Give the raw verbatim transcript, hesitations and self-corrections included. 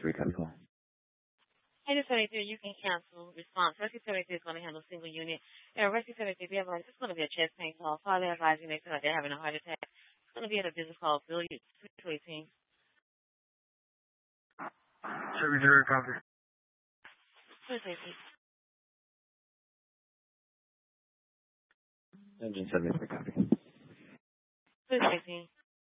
seventy-three, copy call. Rescue seventy-three, you can cancel response. Rescue seventy-three is going to handle single unit. And Rescue seventy-three, if you have like, it's going to be a chest pain call. Call their advising they feel like they're having a heart attack. It's going to be at a business called Billiard three eighteen. seventy-three, copy. three eighteen. Engine seventy-three, copy. three eighteen.